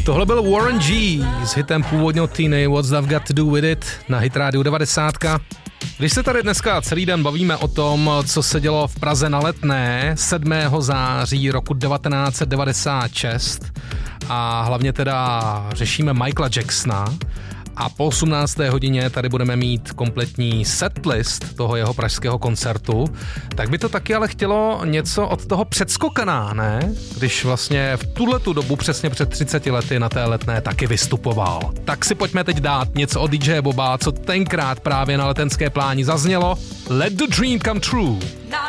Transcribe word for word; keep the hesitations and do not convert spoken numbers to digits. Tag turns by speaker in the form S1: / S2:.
S1: Tohle byl Warren G s hitem původního Teeny What's Love Got To Do With It na Hit Radio devadesát. Když se tady dneska celý den bavíme o tom, co se dělo v Praze na Letné sedmého září roku devatenáct set devadesát šest a hlavně teda řešíme Michaela Jacksona, a po osmnácté hodině tady budeme mít kompletní setlist toho jeho pražského koncertu, tak by to taky ale chtělo něco od toho předskokaná, ne? Když vlastně v tuhletu dobu přesně před třiceti lety na té Letné taky vystupoval. Tak si pojďme teď dát něco od D J Boba, co tenkrát právě na Letenské pláni zaznělo. Let the dream come true.